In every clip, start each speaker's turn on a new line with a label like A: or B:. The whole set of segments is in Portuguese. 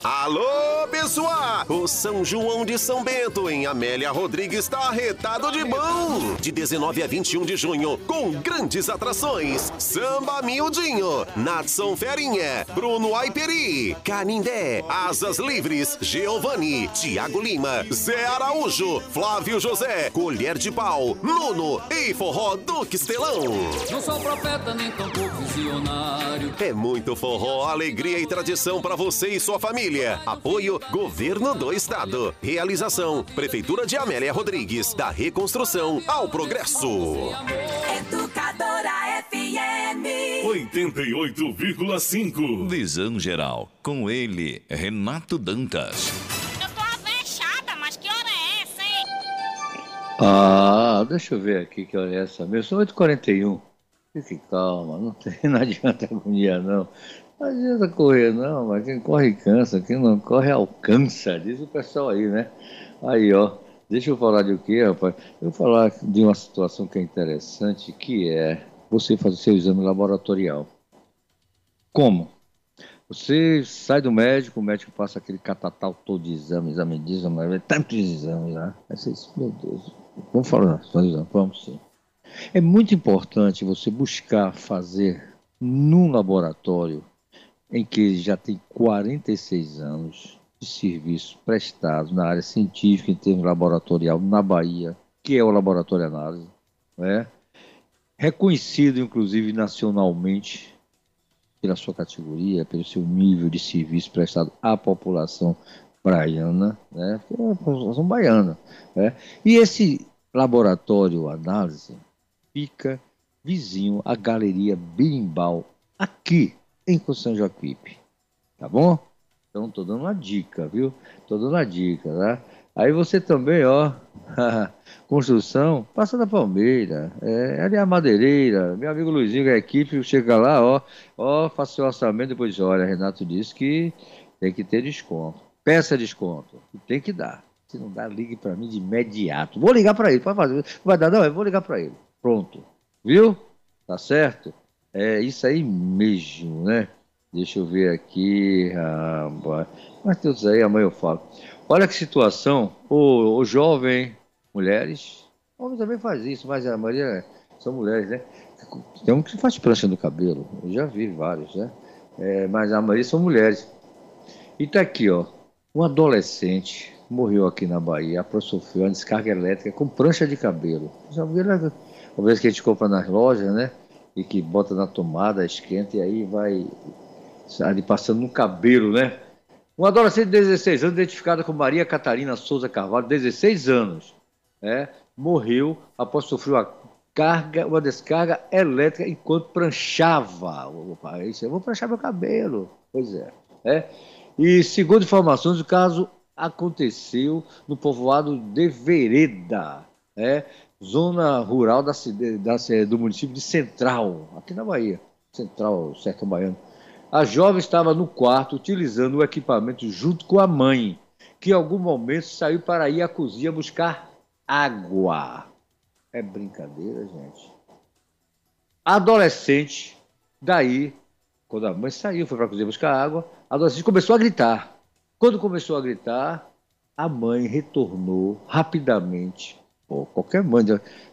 A: Alô, pessoal! O São João de São Bento, em Amélia Rodrigues, está arretado de bom! De 19 a 21 de junho, com grandes atrações. Samba Miudinho, Natson Ferinha, Bruno Aiperi, Canindé, Asas Livres, Giovanni, Tiago Lima, Zé Araújo, Flávio José, Colher de Pau, Nuno e Forró do Quistelão.
B: Não sou profeta nem tampouco visionário.
A: É muito forró, alegria e tradição para você e sua família. Apoio Governo do Estado. Realização Prefeitura de Amélia Rodrigues. Da reconstrução ao progresso.
C: Educadora FM
D: 88,5.
E: Visão Geral. Com ele, Renato Dantas.
F: Eu tô avexada, mas que hora é essa, hein?
G: Deixa eu ver aqui que hora é essa mesmo. São 8h41. Fique calma, não adianta agonia não. Não adianta correr não, mas quem corre cansa, quem não corre alcança, diz o pessoal aí, né? Aí, ó, deixa eu falar de o quê, rapaz? Eu vou falar de uma situação que é interessante, que é você fazer seu exame laboratorial. Como? Você sai do médico, o médico passa aquele catatal todo de exame disso, tantos exames, né? Aí você diz, meu Deus, vamos falar, vamos sim. É muito importante você buscar fazer num laboratório em que já tem 46 anos de serviço prestado na área científica em termos laboratorial na Bahia, que é o Laboratório Análise, né? Reconhecido inclusive nacionalmente pela sua categoria, pelo seu nível de serviço prestado à população baiana, né? Que é a população baiana, né? E esse Laboratório Análise fica vizinho à Galeria Berimbau, aqui em Conceição Jacuípe, tá bom? Então tô dando uma dica, viu? Tô dando uma dica, tá? Aí você também, ó, construção, passa da Palmeira, ali é a madeireira, meu amigo Luizinho da equipe, chega lá, ó, faça seu orçamento, depois olha, Renato disse que tem que ter desconto, peça desconto, tem que dar, se não dá, ligue para mim de imediato, vou ligar para ele, pode fazer, não vai dar não, eu vou ligar para ele, pronto, viu? Tá certo? É isso aí mesmo, né? Deixa eu ver aqui, rapaz. Mas todos aí, amanhã eu falo. Olha que situação, o jovem, mulheres, homem também faz isso, mas a maioria são mulheres, né? Tem um que faz prancha no cabelo, eu já vi vários, né? Mas a maioria são mulheres. E tá aqui, ó, um adolescente morreu aqui na Bahia, sofreu uma descarga elétrica com prancha de cabelo. Já viram, uma vez que a gente compra nas lojas, né? E que bota na tomada, esquenta e aí vai ali passando no cabelo, né? Um adolescente de 16 anos, identificada como Maria Catarina Souza Carvalho, 16 anos, morreu após sofrer uma descarga elétrica enquanto pranchava. Eu vou pranchar meu cabelo. Pois é. E segundo informações, o caso aconteceu no povoado de Vereda, zona rural do município de Central, aqui na Bahia, Central, Sertão Baiano. A jovem estava no quarto utilizando o equipamento junto com a mãe, que em algum momento saiu para ir à cozinha buscar água. É brincadeira, gente. Adolescente, daí, quando a mãe saiu, foi para a cozinha buscar água, a adolescente começou a gritar. Quando começou a gritar, a mãe retornou rapidamente, qualquer mãe,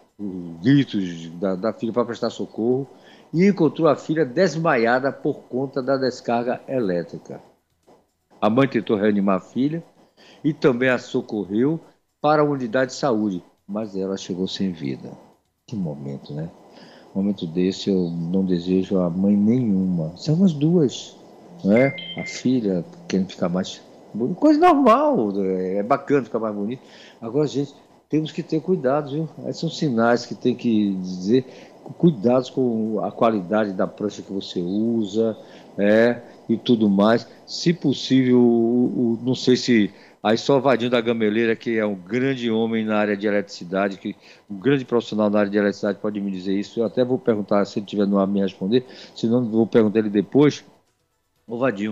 G: gritos da filha para prestar socorro, e encontrou a filha desmaiada por conta da descarga elétrica. A mãe tentou reanimar a filha e também a socorreu para a unidade de saúde, mas ela chegou sem vida. Que momento, né? Um momento desse eu não desejo a mãe nenhuma. São as duas, não é? A filha querendo ficar mais bonita, coisa normal, é bacana ficar mais bonito. Agora, gente, temos que ter cuidado, viu? Esses são sinais que tem que dizer, cuidados com a qualidade da prancha que você usa, e tudo mais. Se possível, não sei se... Aí só o Vadinho da Gameleira, que é um grande homem na área de eletricidade, um grande profissional na área de eletricidade pode me dizer isso. Eu até vou perguntar, se ele tiver no ar me responder, se não, vou perguntar ele depois. Ô Vadinho,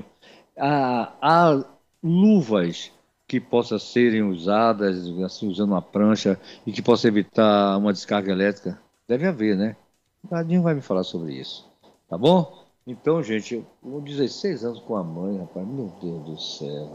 G: há luvas que possam serem usadas, assim, usando uma prancha, e que possa evitar uma descarga elétrica? Deve haver, né? O Vadinho vai me falar sobre isso, tá bom? Então, gente, com 16 anos com a mãe, rapaz, meu Deus do céu.